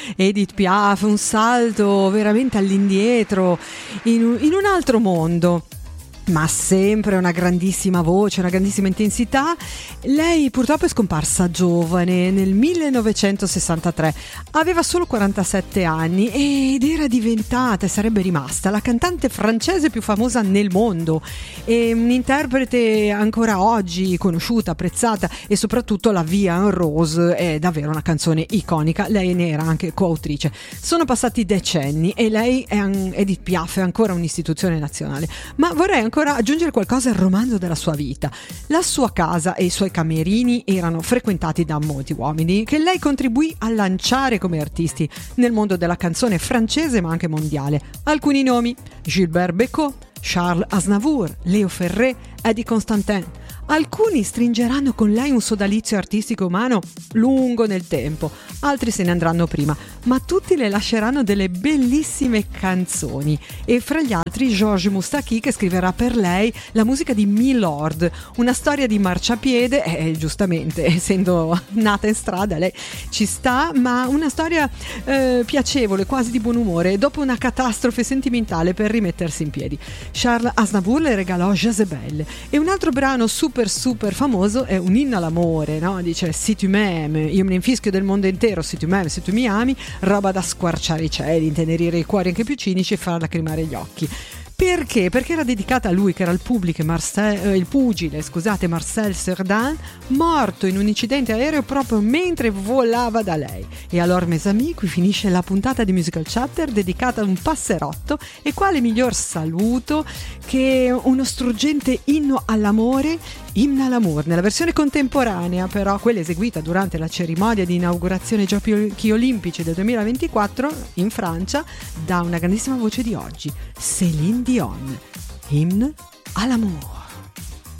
Edith Piaf, un salto veramente all'indietro in un altro mondo. Ma sempre una grandissima voce, una grandissima intensità. Lei purtroppo è scomparsa giovane nel 1963, aveva solo 47 anni ed era diventata e sarebbe rimasta la cantante francese più famosa nel mondo e un'interprete ancora oggi conosciuta, apprezzata, e soprattutto la Vie en Rose è davvero una canzone iconica. Lei ne era anche coautrice. Sono passati decenni e lei Edith Piaf è ancora un'istituzione nazionale, ma vorrei ancora aggiungere qualcosa al romanzo della sua vita. La sua casa e i suoi camerini erano frequentati da molti uomini che lei contribuì a lanciare come artisti nel mondo della canzone francese ma anche mondiale. Alcuni nomi: Gilbert Bécaud, Charles Aznavour, Léo Ferré, Eddie Constantin. Alcuni stringeranno con lei un sodalizio artistico umano lungo nel tempo, altri se ne andranno prima, ma tutti le lasceranno delle bellissime canzoni. E fra gli altri Georges Moustaki, che scriverà per lei la musica di Milord, una storia di marciapiede, giustamente essendo nata in strada lei ci sta, ma una storia piacevole, quasi di buon umore, dopo una catastrofe sentimentale per rimettersi in piedi. Charles Aznavour le regalò Jezebel, e un altro brano super famoso è un inno all'amore, no? Dice Si tu m'aimes, io me ne infischio del mondo intero, si tu m'aimes, se tu mi ami, roba da squarciare i cieli, intenerire i cuori anche più cinici e far lacrimare gli occhi. Perché? Perché era dedicata a lui, che era il pugile Marcel Cerdan, morto in un incidente aereo proprio mentre volava da lei. E allora, mes amis, qui finisce la puntata di Musical Chatter dedicata a un passerotto, e quale miglior saluto che uno struggente inno all'amore, Hymne à l'amour, nella versione contemporanea, però quella eseguita durante la cerimonia di inaugurazione Giochi Olimpici del 2024 in Francia da una grandissima voce di oggi, Céline Dion. Hymne à l'amour.